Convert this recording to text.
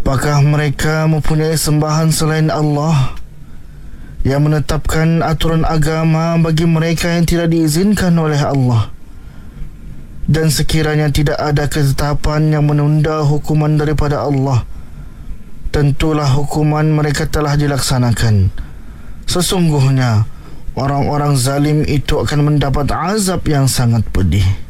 Apakah mereka mempunyai sembahan selain Allah yang menetapkan aturan agama bagi mereka yang tidak diizinkan oleh Allah? Dan sekiranya tidak ada ketetapan yang menunda hukuman daripada Allah, tentulah hukuman mereka telah dilaksanakan. Sesungguhnya orang-orang zalim itu akan mendapat azab yang sangat pedih.